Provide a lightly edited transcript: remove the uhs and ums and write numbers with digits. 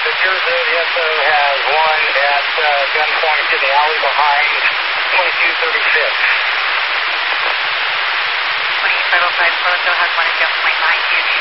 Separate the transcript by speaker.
Speaker 1: The SO has one at gunpoint in the alley behind 2236.
Speaker 2: 2875 Proto has one at gunpoint behind you.